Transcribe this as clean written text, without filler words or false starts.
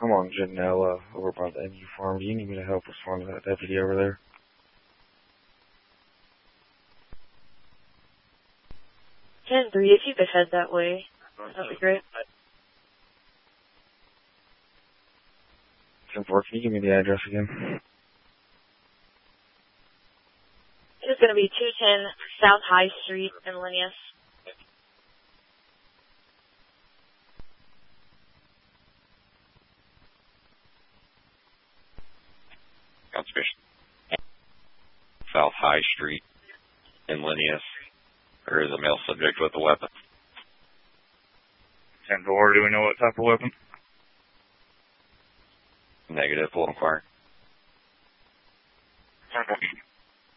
I'm on Janella over by the NU farm. Do you need me to help respond to that deputy over there? 10-3, if you could head that way, that'd be great. 10-4, can you give me the address again? It's going to be 210 South High Street in Linneus. Conservation. South High Street in Linneus. There is a male subject with a weapon. 10-4, do we know what type of weapon? Negative, we'll inquire.